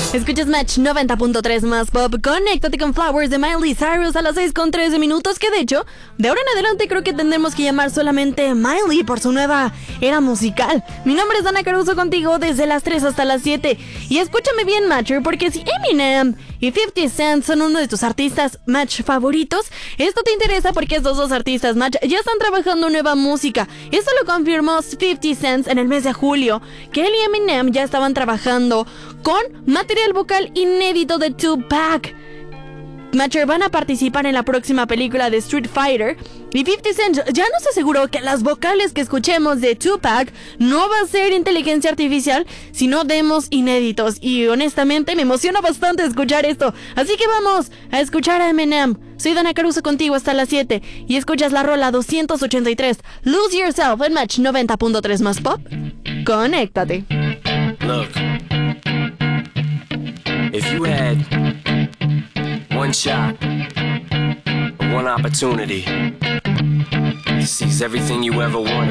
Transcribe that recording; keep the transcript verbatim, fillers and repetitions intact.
Escuchas Match noventa punto tres más pop. Conéctate con Flowers de Miley Cyrus a las seis con trece minutos. Que de hecho, de ahora en adelante creo que tendremos que llamar solamente Miley por su nueva era musical. Mi nombre es Dana Caruso, contigo desde las tres hasta las siete. Y escúchame bien, Matcher, porque si Eminem y fifty Cent son uno de tus artistas Match favoritos, esto te interesa porque estos dos artistas Match ya están trabajando nueva música. Esto lo confirmó fifty Cent en el mes de julio, que él y Eminem ya estaban trabajando con material vocal inédito de Tupac. Matcher van a participar en la próxima película de Street Fighter y fifty Cent ya nos aseguró que las vocales que escuchemos de Tupac no va a ser inteligencia artificial, sino demos inéditos. Y honestamente me emociona bastante escuchar esto, así que vamos a escuchar a Eminem. Soy Dana Caruso, contigo hasta las siete y escuchas la rola doscientos ochenta y tres, Lose Yourself, en Match noventa punto tres más pop. Conéctate. Look, if you had one shot, one opportunity to seize everything you ever wanted